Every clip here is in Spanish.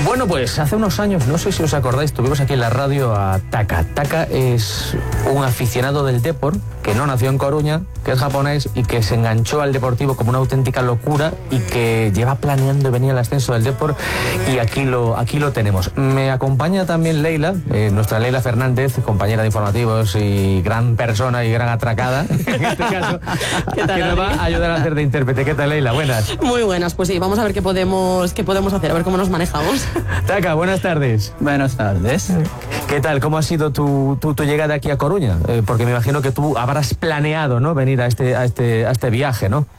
Bueno, pues hace unos años, no sé si os acordáis, tuvimos aquí en la radio a Taka. Taka es un aficionado del Depor que no nació en Coruña, que es japonés y que se enganchó al Deportivo como una auténtica locura y que lleva planeando venir al ascenso del Depor, y aquí lo tenemos. Me acompaña también Leila, nuestra Leila Fernández, compañera de informativos y gran persona y gran atracada, en este caso, ¿Qué tal, que nos va a ayudar a hacer de intérprete. ¿Qué tal, Leila? Buenas. Muy buenas, pues sí, vamos a ver qué podemos hacer, a ver cómo nos manejamos. Taka, buenas tardes. Buenas tardes. ¿Qué tal? ¿Cómo ha sido tu llegada aquí a Coruña? Porque me imagino que tú habrás planeado, ¿no?, venir a este viaje, ¿no?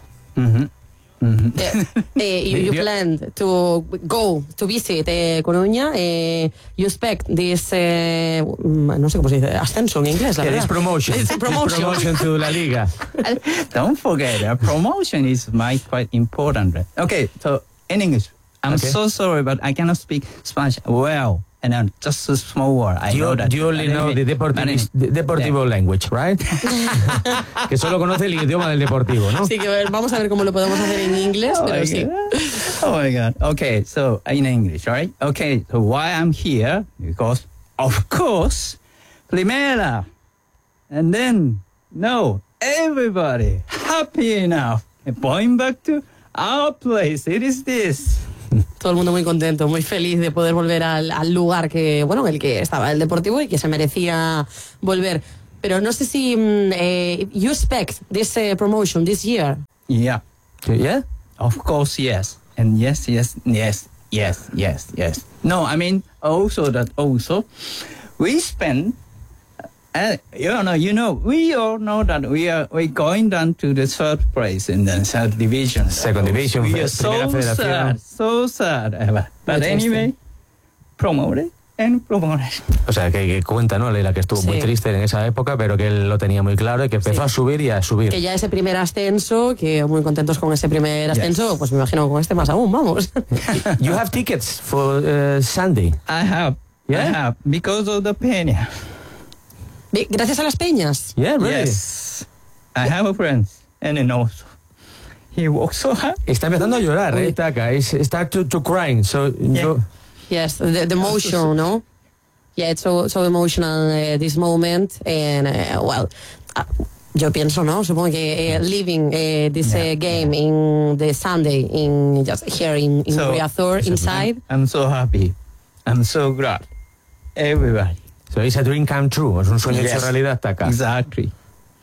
You planned to go to visit Coruña. You expect this, no sé cómo se dice, ascenso en inglés, la verdad. It's promotion. It's promotion. To La Liga. Don't forget, promotion is quite important. Okay, so in English, I'm so sorry, but I cannot speak Spanish well. And then just a small word. You only know the Deportivo language, right? Que solo conoce el idioma del Deportivo, ¿no? Sí, que vamos a ver cómo lo podemos hacer en inglés, pero sí. Oh my God. Okay, so in English, right? Okay, so why I'm here? Because, of course, Primera. And then, no, everybody happy enough. Going back to our place. It is this. Todo el mundo muy contento, muy feliz de poder volver al lugar que, bueno, en el que estaba el Deportivo y que se merecía volver. Pero no sé si you expect this promotion this year. Yeah. Yeah? Of course, yes. And yes. No, I mean, also, we spend, we all know that we're going down to the third place in the third division. Second division. We are so sad. But anyway, promoted. O sea, que cuenta, ¿no, Leila? Que estuvo muy triste en esa época, pero que él lo tenía muy claro y que empezó a subir y a subir. Que ya ese primer ascenso, que muy contentos con ese primer ascenso, pues me imagino con este más aún, vamos. You have tickets for Sunday? I have. Yeah? I have, because of the Peña. Gracias a las peñas. Yeah, really? Yes. I have a friend, and then also, he walks so hard. Está empezando a llorar, Taka. Start to crying, so... Yeah. Yes, the emotion, no? Yeah, it's so emotional this moment, and yo pienso, ¿no? Supongo que living this game in the Sunday, in just here in Riazor, inside. I'm so happy. I'm so glad. Everybody. So it's a dream come true. Es un sueño hecho realidad, Taka. Exactly.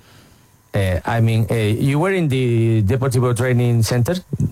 I mean, you were in the Deportivo Training Center?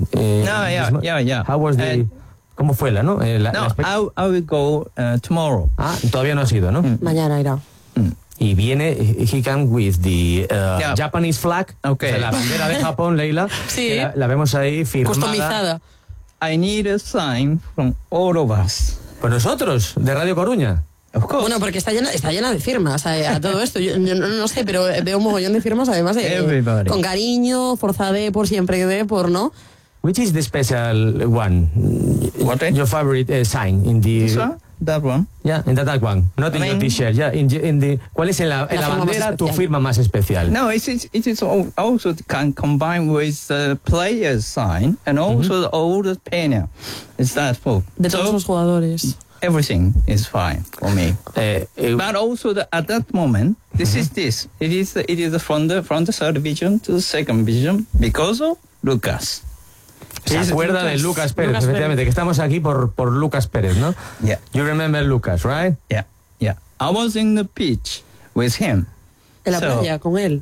Yeah. How was the... ¿Cómo fue no? I will go tomorrow. Todavía no ha sido, ¿no? Mañana irá. Y viene, he came with the Japanese flag, okay. O sea, la bandera de Japón, Leila. Sí. La vemos ahí firmada. Customizada. I need a sign from all of us. Pues nosotros, de Radio Coruña. Of course. Bueno, porque está llena de firmas a todo esto. Yo no sé, pero veo un mogollón de firmas, además de... Everybody. Con cariño, Forza Depor, siempre Depor, ¿no? Which is the special one? What? Your favorite sign in the... This one? That one? Yeah, in that one. Not in your t-shirt. Yeah, in the... ¿Cuál es en la bandera tu firma más especial? No, it is also can combine with the player's sign and also all the Peña. It's that full. De todos los jugadores. Everything is fine for me. But also at that moment, this is this. It is from the third division to the second division because of Lucas. Se acuerda de Lucas Pérez, efectivamente, que estamos aquí por Lucas Pérez, ¿no? Yeah. You remember Lucas, right? Yeah. I was in the pitch with him. En la playa, con él.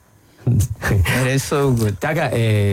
It is so good. Taka,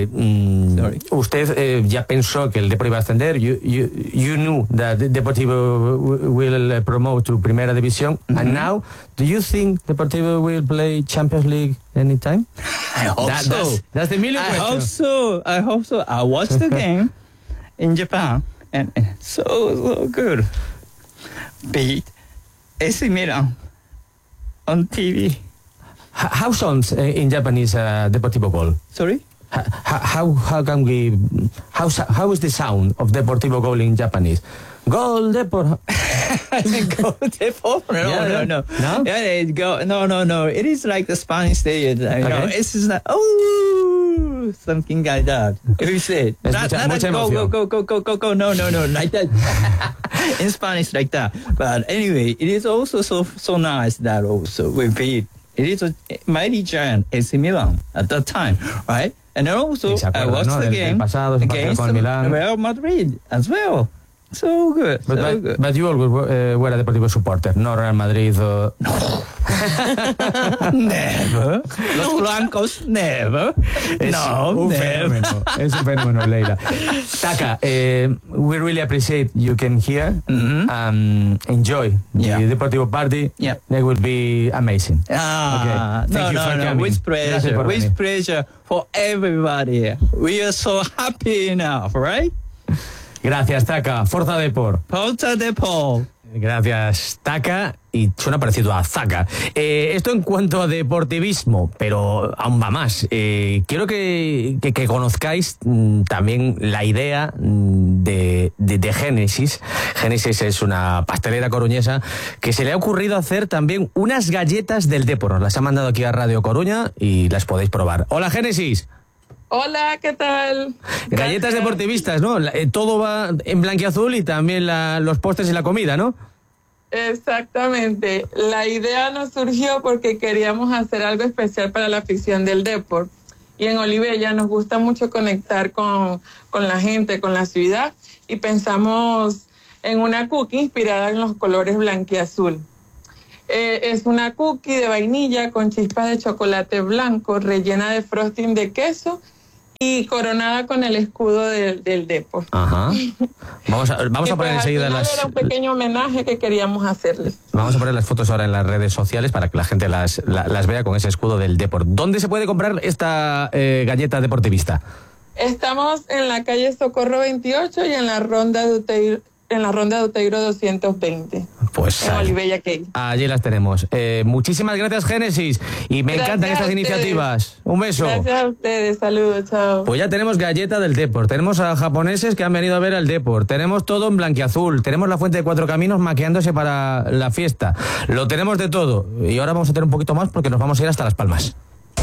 usted ya pensó que el Deportivo iba a ascender. You knew that the Deportivo will promote to Primera División. And now, do you think Deportivo will play Champions League anytime? I hope so. That's the million question. I hope so. I watched the game in Japan and so good. Beat AC Milan on TV. How sounds in Japanese Deportivo goal? Sorry? How can we... How is the sound of Deportivo goal in Japanese? Gol Depor. Gol Depor? No. No? Yeah, no. It is like the Spanish stadium. Okay. It's just like, something like that. If you say, Mucha emoción. Go, no, like that. In Spanish, like that. But anyway, it is also so nice that also we beat. It is a mighty giant AC Milan at that time, right? And then also I watched the game against Real Madrid as well. So good. But you always were a Deportivo supporter, no Real Madrid. Never. Los blancos, never. Es un fenómeno, Leila. Taka, we really appreciate you came here. Enjoy the Deportivo party. Yeah. They will be amazing. Okay. No. With pleasure for everybody. We are so happy enough, right? Gracias, Taka. Forza Depor. Forza Depor. Gracias, Taka. Y suena parecido a Zaka. Esto en cuanto a deportivismo, pero aún va más. Quiero que conozcáis también la idea de Génesis. Génesis es una pastelera coruñesa que se le ha ocurrido hacer también unas galletas del Depor. Nos las ha mandado aquí a Radio Coruña y las podéis probar. Hola, Génesis. Hola, ¿qué tal? Galletas deportivistas, ¿no? Todo va en blanquiazul y también los postres y la comida, ¿no? Exactamente. La idea nos surgió porque queríamos hacer algo especial para la afición del Depor. Y en Olivella nos gusta mucho conectar con la gente, con la ciudad. Y pensamos en una cookie inspirada en los colores blanquiazul. Es una cookie de vainilla con chispas de chocolate blanco, rellena de frosting de queso y coronada con el escudo del Depor. Ajá. Vamos a poner enseguida las... Era un pequeño homenaje que queríamos hacerles. Vamos a poner las fotos ahora en las redes sociales para que la gente las vea con ese escudo del Depor. ¿Dónde se puede comprar esta galleta deportivista? Estamos en la calle Socorro 28 y en la Ronda de Uteiro 220. Pues en Olivella Key. Allí las tenemos. Muchísimas gracias, Génesis. Y me encantan estas iniciativas. Un beso. Gracias a ustedes. Saludos. Chao. Pues ya tenemos galleta del Depor. Tenemos a japoneses que han venido a ver al Depor. Tenemos todo en blanquiazul. Tenemos la Fuente de Cuatro Caminos maqueándose para la fiesta. Lo tenemos de todo. Y ahora vamos a tener un poquito más porque nos vamos a ir hasta Las Palmas.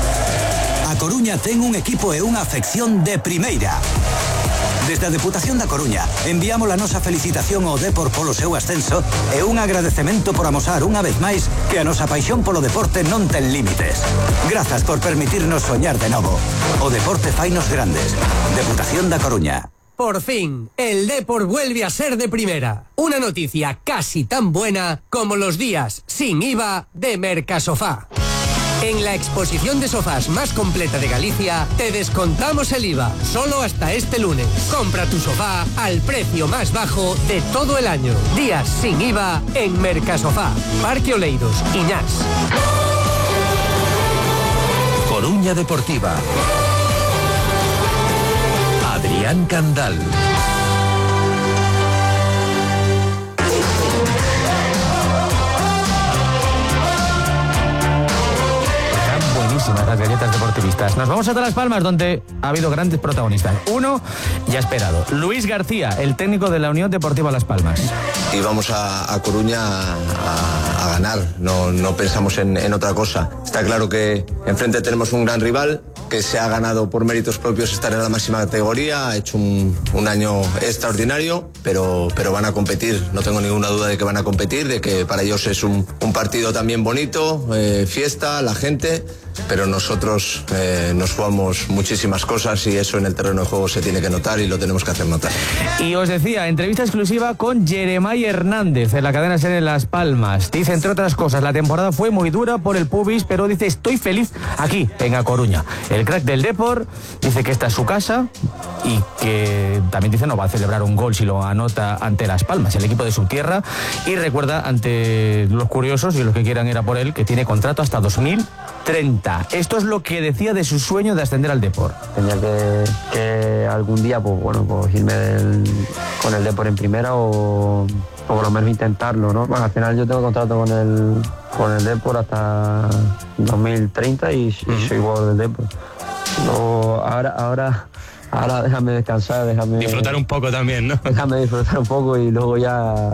A Coruña ten un equipo e unha afección de primeira. Desde a Deputación da Coruña enviamos a nosa felicitación ao Depor polo seu ascenso e un agradecemento por amosar unha vez máis que a nosa paixón polo deporte non ten límites. Grazas por permitirnos soñar de novo. O deporte fainos grandes. Deputación da Coruña. Por fin, el Depor vuelve a ser de primera. Una noticia casi tan buena como los días sin IVA de Mercasofá. En la exposición de sofás más completa de Galicia, te descontamos el IVA, solo hasta este lunes. Compra tu sofá al precio más bajo de todo el año. Días sin IVA en Mercasofá, Parque Oleiros, Iñás. Coruña Deportiva. Adrián Candal. Las galletas deportivistas. Nos vamos hasta Las Palmas, donde ha habido grandes protagonistas. Uno ya esperado, Luis García, el técnico de la Unión Deportiva Las Palmas. Y vamos a Coruña a ganar, no pensamos en otra cosa. Está claro que enfrente tenemos un gran rival que se ha ganado por méritos propios estar en la máxima categoría, ha hecho un año extraordinario, pero van a competir, no tengo ninguna duda de que van a competir, de que para ellos es un partido también bonito, fiesta, la gente, pero nosotros nos jugamos muchísimas cosas y eso en el terreno de juego se tiene que notar y lo tenemos que hacer notar. Y os decía, entrevista exclusiva con Jeremai Hernández en la cadena SER en Las Palmas. Dice, entre otras cosas, la temporada fue muy dura por el pubis, pero dice, estoy feliz aquí, en A Coruña. El crack del Depor dice que esta es su casa y que también dice no va a celebrar un gol si lo anota ante Las Palmas, el equipo de su tierra, y recuerda ante los curiosos y los que quieran ir a por él que tiene contrato hasta 2030. Esto es lo que decía de su sueño de ascender al Depor. Tenía que algún día pues irme con el Depor en primera o por lo menos intentarlo, ¿no? Bueno, al final yo tengo contrato con el Depor hasta 2030 y soy jugador del Depor. No, ahora déjame descansar, déjame... Disfrutar un poco también, ¿no? Déjame disfrutar un poco y luego ya...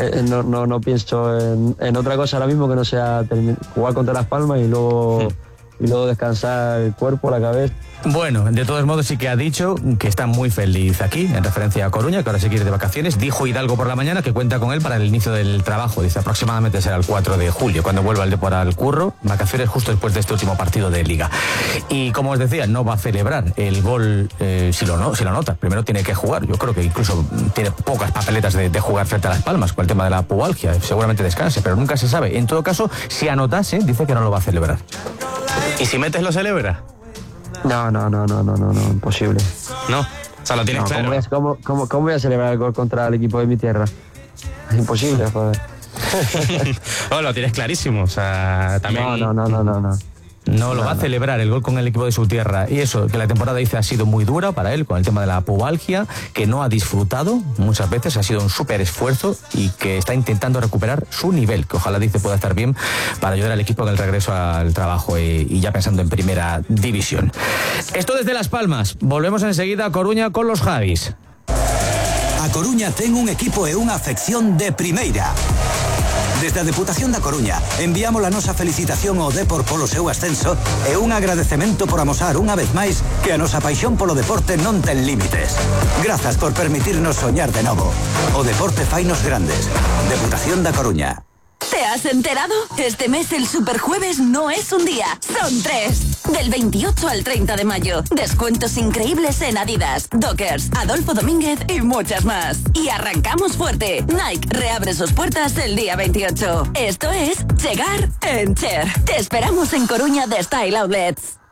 No pienso en otra cosa ahora mismo que no sea jugar contra Las Palmas y luego y luego descansar el cuerpo, la cabeza. Bueno, de todos modos sí que ha dicho que está muy feliz aquí, en referencia a Coruña, que ahora se quiere de vacaciones. Dijo Hidalgo por la mañana que cuenta con él para el inicio del trabajo. Dice aproximadamente será el 4 de julio, cuando vuelva el Depor al curro. Vacaciones justo después de este último partido de Liga. Y como os decía, no va a celebrar el gol si lo nota. Primero tiene que jugar. Yo creo que incluso tiene pocas papeletas de jugar frente a Las Palmas con el tema de la pubalgia. Seguramente descanse, pero nunca se sabe. En todo caso, si anotase, dice que no lo va a celebrar. ¿Y si metes lo celebra? No, imposible. No, o sea, lo tienes claro. ¿Cómo voy a celebrar el gol contra el equipo de mi tierra? Es imposible, joder. Oh, lo tienes clarísimo, o sea, también... No. No lo va a celebrar el gol con el equipo de su tierra. Y eso, que la temporada, dice, ha sido muy dura para él con el tema de la pubalgia, que no ha disfrutado muchas veces, ha sido un súper esfuerzo y que está intentando recuperar su nivel, que ojalá, dice, pueda estar bien para ayudar al equipo en el regreso al trabajo y ya pensando en primera división. Esto desde Las Palmas. Volvemos enseguida a Coruña con los Javis. A Coruña ten un equipo e unha afección de primeira. Desde a Deputación da Coruña enviamos a nosa felicitación ao Depor polo seu ascenso e un agradecemento por amosar unha vez máis que a nosa paixón polo deporte non ten límites. Grazas por permitirnos soñar de novo. O deporte fainos grandes. Deputación da Coruña. ¿Te has enterado? Este mes el Superjueves no es un día, son 3. Del 28 al 30 de mayo. Descuentos increíbles en Adidas, Dockers, Adolfo Domínguez y muchas más. Y arrancamos fuerte. Nike reabre sus puertas el día 28. Esto es Chegar en Cher. Te esperamos en Coruña de Style Outlets.